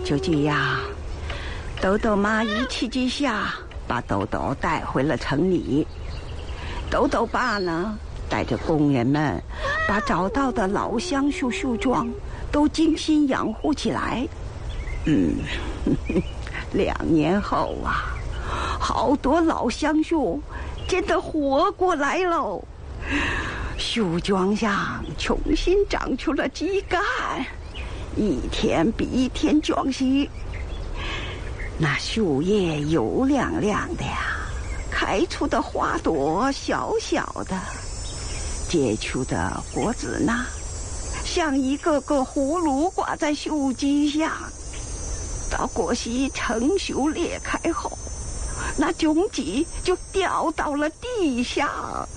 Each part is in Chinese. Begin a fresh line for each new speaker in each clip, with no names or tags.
就这样，豆豆妈一气之下把豆豆带回了城里。豆豆爸呢，带着工人们把找到的老橡树树桩都精心养护起来。2年后啊，好多老橡树真的活过来喽，树桩上重新长出了枝干，一天比一天壮实。那树叶油亮亮的呀，开出的花朵小小的，结出的果子呢，像一个个葫芦挂在树枝上。到果实成熟裂开后，那种子就掉到了地上。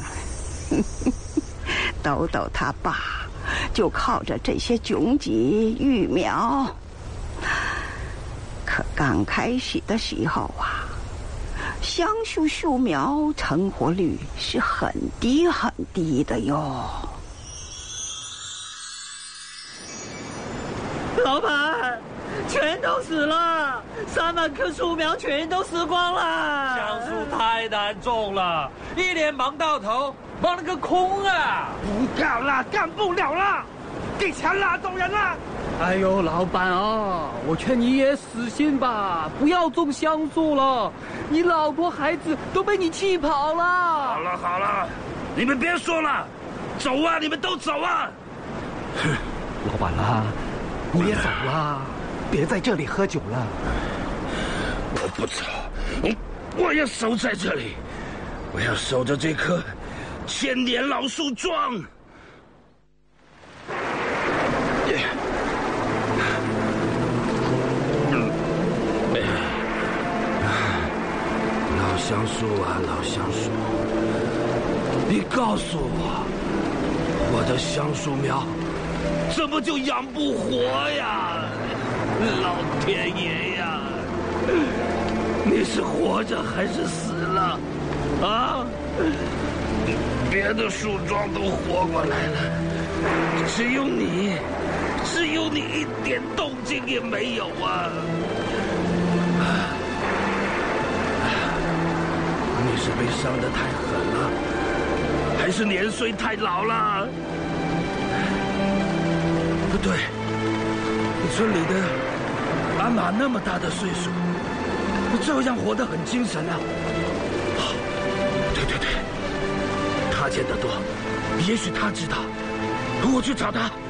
豆豆他爸就靠着这些种子育苗。可刚开始的时候啊，橡树树苗成活率是很低很低的哟。
老板，全都死了，3万棵树苗全都死光了。
橡树太难种了，一年忙到头，忙了个空啊！
不干了，干不了了，给钱了，走人了。
哎呦，老板啊，我劝你也死心吧，不要种橡树了，你老婆孩子都被你气跑了。
好了好了，你们别说了，走啊，你们都走啊！
哼，老板啊，你也走了，别在这里喝酒了。
我不走，我要守在这里，我要守着这棵1000年老树桩。老橡树啊，老橡树，你告诉我，我的橡树苗怎么就养不活呀？老天爷呀，你是活着还是死了？啊！别的树桩都活过来了，只有你一点动静也没有啊！你是被伤得太狠了，还是年岁太老了？不对，你村里的阿玛那么大的岁数，照样活得很精神啊！对，他见得多，也许他知道。我去找他。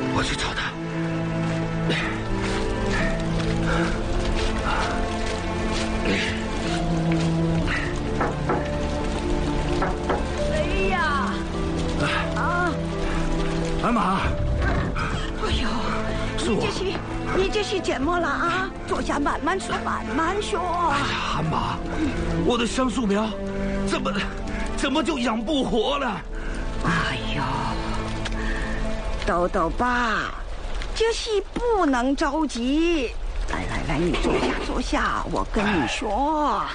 谁呀？
阿玛。
哎呦，你这是怎么了啊？坐下，慢慢说。
哎呀，阿玛，我的橡树苗怎么就养不活了？
哎呦，豆爸，这事不能着急。来，你坐下，我跟你说。